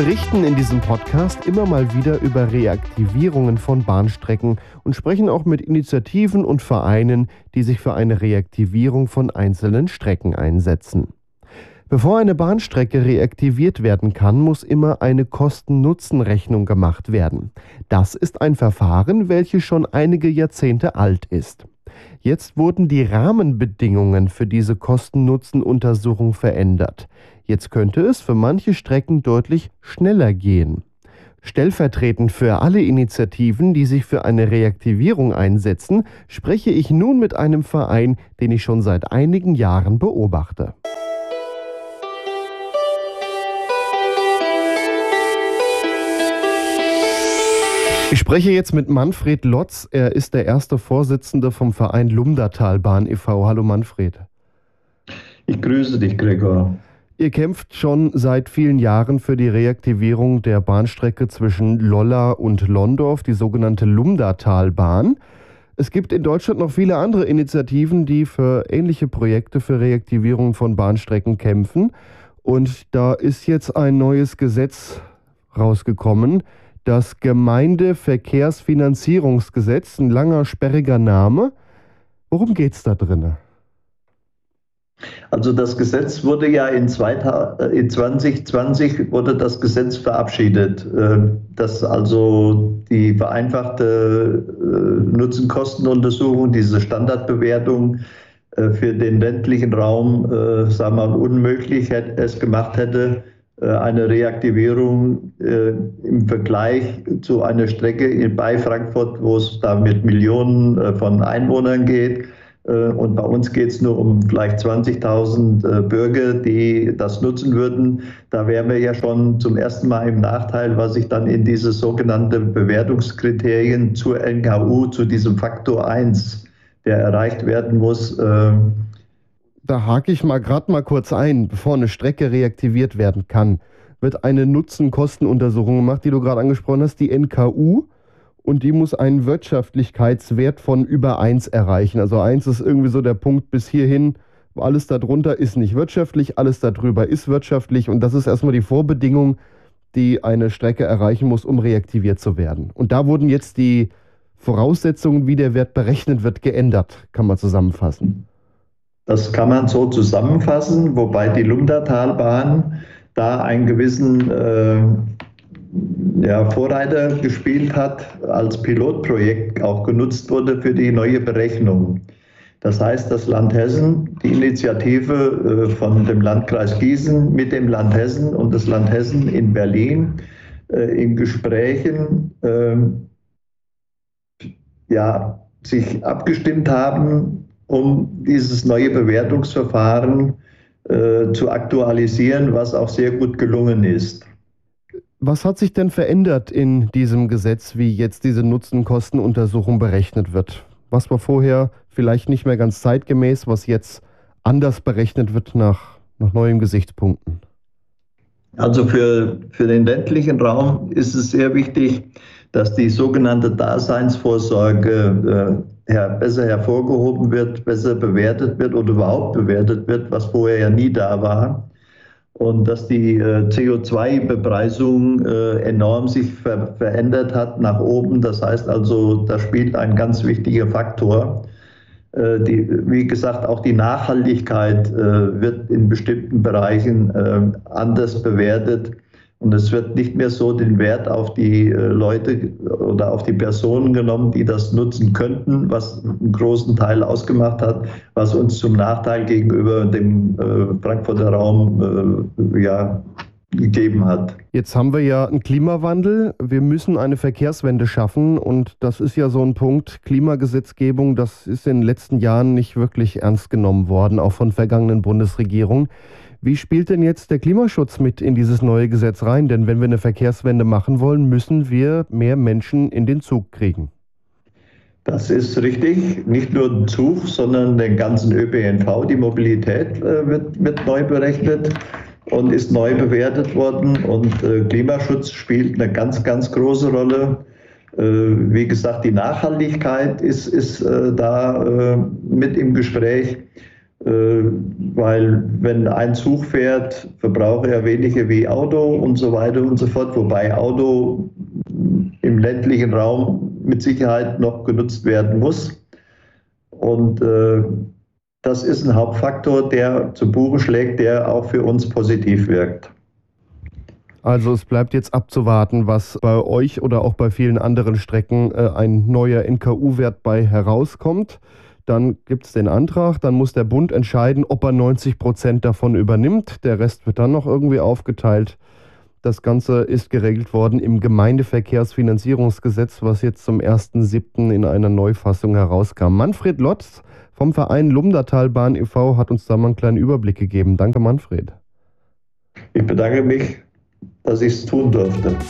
berichten in diesem Podcast immer mal wieder über Reaktivierungen von Bahnstrecken und sprechen auch mit Initiativen und Vereinen, die sich für eine Reaktivierung von einzelnen Strecken einsetzen. Bevor eine Bahnstrecke reaktiviert werden kann, muss immer eine Kosten-Nutzen-Rechnung gemacht werden. Das ist ein Verfahren, welches schon einige Jahrzehnte alt ist. Jetzt wurden die Rahmenbedingungen für diese Kosten-Nutzen-Untersuchung verändert. Jetzt könnte es für manche Strecken deutlich schneller gehen. Stellvertretend für alle Initiativen, die sich für eine Reaktivierung einsetzen, spreche ich nun mit einem Verein, den ich schon seit einigen Jahren beobachte. Ich spreche jetzt mit Manfred Lotz. Er ist der erste Vorsitzende vom Verein Lumdatalbahn e.V. Hallo Manfred. Ich grüße dich, Gregor. Ihr kämpft schon seit vielen Jahren für die Reaktivierung der Bahnstrecke zwischen Lolla und Londorf, die sogenannte Lumdatalbahn. Es gibt in Deutschland noch viele andere Initiativen, die für ähnliche Projekte für Reaktivierung von Bahnstrecken kämpfen. Und da ist jetzt ein neues Gesetz rausgekommen. Das Gemeindeverkehrsfinanzierungsgesetz, ein langer, sperriger Name. Worum geht es da drin? Also das Gesetz wurde ja in 2020 wurde das Gesetz verabschiedet, dass also die vereinfachte Nutzen-Kosten-Untersuchung, diese Standardbewertung für den ländlichen Raum, sagen wir mal, unmöglich es gemacht hätte, eine Reaktivierung im Vergleich zu einer Strecke bei Frankfurt, wo es da mit Millionen von Einwohnern geht. Und bei uns geht es nur um vielleicht 20.000 Bürger, die das nutzen würden. Da wären wir ja schon zum ersten Mal im Nachteil, was sich dann in diese sogenannte Bewertungskriterien zur NKU, zu diesem Faktor 1, der erreicht werden muss. Da hake ich gerade mal kurz ein. Bevor eine Strecke reaktiviert werden kann, wird eine Nutzen-Kosten-Untersuchung gemacht, die du gerade angesprochen hast, die NKU. Und die muss einen Wirtschaftlichkeitswert von über 1 erreichen. Also 1 ist irgendwie so der Punkt bis hierhin. Alles darunter ist nicht wirtschaftlich, alles darüber ist wirtschaftlich. Und das ist erstmal die Vorbedingung, die eine Strecke erreichen muss, um reaktiviert zu werden. Und da wurden jetzt die Voraussetzungen, wie der Wert berechnet wird, geändert, kann man zusammenfassen. Das kann man so zusammenfassen, wobei die Lumdatalbahn da einen gewissen Vorreiter gespielt hat, als Pilotprojekt auch genutzt wurde für die neue Berechnung. Das heißt, das Land Hessen, die Initiative von dem Landkreis Gießen mit dem Land Hessen und das Land Hessen in Berlin in Gesprächen sich abgestimmt haben, um dieses neue Bewertungsverfahren zu aktualisieren, was auch sehr gut gelungen ist. Was hat sich denn verändert in diesem Gesetz, wie jetzt diese Nutzen-Kosten-Untersuchung berechnet wird? Was war vorher vielleicht nicht mehr ganz zeitgemäß, was jetzt anders berechnet wird nach neuen Gesichtspunkten? Also für den ländlichen Raum ist es sehr wichtig, dass die sogenannte Daseinsvorsorge besser hervorgehoben wird, besser bewertet wird oder überhaupt bewertet wird, was vorher ja nie da war. Und dass die CO2-Bepreisung enorm sich verändert hat nach oben. Das heißt also, da spielt ein ganz wichtiger Faktor. Wie gesagt, auch die Nachhaltigkeit wird in bestimmten Bereichen anders bewertet. Und es wird nicht mehr so den Wert auf die Leute oder auf die Personen genommen, die das nutzen könnten, was einen großen Teil ausgemacht hat, was uns zum Nachteil gegenüber dem Frankfurter Raum gegeben hat. Jetzt haben wir ja einen Klimawandel. Wir müssen eine Verkehrswende schaffen. Und das ist ja so ein Punkt, Klimagesetzgebung, das ist in den letzten Jahren nicht wirklich ernst genommen worden, auch von vergangenen Bundesregierungen. Wie spielt denn jetzt der Klimaschutz mit in dieses neue Gesetz rein? Denn wenn wir eine Verkehrswende machen wollen, müssen wir mehr Menschen in den Zug kriegen. Das ist richtig. Nicht nur den Zug, sondern den ganzen ÖPNV. Die Mobilität wird neu berechnet und ist neu bewertet worden. Und Klimaschutz spielt eine ganz, ganz große Rolle. Wie gesagt, die Nachhaltigkeit ist da mit im Gespräch. weil wenn ein Zug fährt, verbraucht er weniger wie Auto und so weiter und so fort, wobei Auto im ländlichen Raum mit Sicherheit noch genutzt werden muss. Und das ist ein Hauptfaktor, der zu Buche schlägt, der auch für uns positiv wirkt. Also es bleibt jetzt abzuwarten, was bei euch oder auch bei vielen anderen Strecken ein neuer NKU-Wert bei herauskommt. Dann gibt es den Antrag, dann muss der Bund entscheiden, ob er 90% davon übernimmt. Der Rest wird dann noch irgendwie aufgeteilt. Das Ganze ist geregelt worden im Gemeindeverkehrsfinanzierungsgesetz, was jetzt zum 1.7. in einer Neufassung herauskam. Manfred Lotz vom Verein Lumdatalbahn e.V. hat uns da mal einen kleinen Überblick gegeben. Danke, Manfred. Ich bedanke mich, dass ich es tun durfte.